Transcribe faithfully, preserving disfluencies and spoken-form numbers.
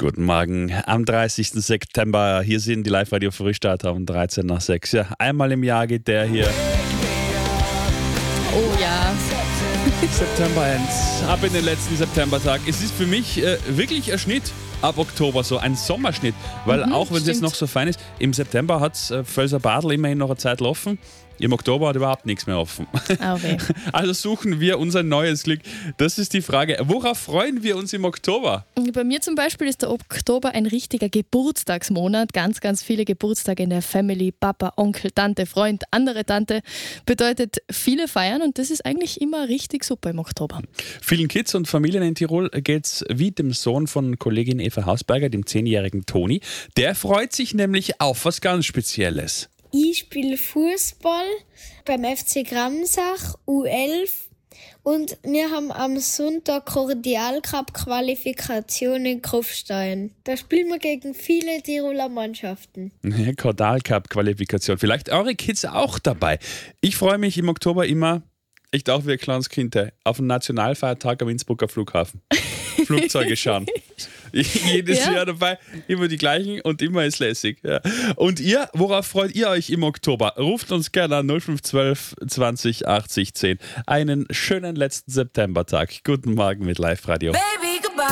Guten Morgen. Am dreißigsten September, hier sind die Live-Radio-Frühstarter um dreizehn nach sechs. Ja, einmal im Jahr geht der hier. Oh ja. September ends. Ab in den letzten Septembertag. Es ist für mich äh, wirklich ein Schnitt ab Oktober, so ein Sommerschnitt. Weil Mhm, auch wenn es jetzt stimmt. noch so fein ist, im September hat es äh, Völser Badl immerhin noch eine Zeit offen. Im Oktober hat überhaupt nichts mehr offen. Okay. Also suchen wir unser neues Glück. Das ist die Frage. Worauf freuen wir uns im Oktober? Bei mir zum Beispiel ist der Oktober ein richtiger Geburtstagsmonat. Ganz, ganz viele Geburtstage in der Family. Papa, Onkel, Tante, Freund, andere Tante. Bedeutet viele feiern und das ist eigentlich immer richtig super im Oktober. Vielen Kids und Familien in Tirol geht's wie dem Sohn von Kollegin Eva Hausberger, dem zehnjährigen Toni. Der freut sich nämlich auf was ganz Spezielles. Ich spiele Fußball beim F C Gramsach U elf und wir haben am Sonntag Kordial-Cup-Qualifikation in Kufstein. Da spielen wir gegen viele Tiroler Mannschaften. Ja, Kordal-Cup-Qualifikation. Vielleicht eure Kids auch dabei. Ich freue mich im Oktober immer, ich auch wie ein kleines Kind, auf den Nationalfeiertag am Innsbrucker Flughafen. Flugzeuge schauen. Jedes Ja. Jahr dabei, immer die gleichen und immer ist lässig. Ja. Und ihr, worauf freut ihr euch im Oktober? Ruft uns gerne an null fünf eins zwei zwanzig achtzig zehn. Einen schönen letzten Septembertag. Guten Morgen mit Live Radio.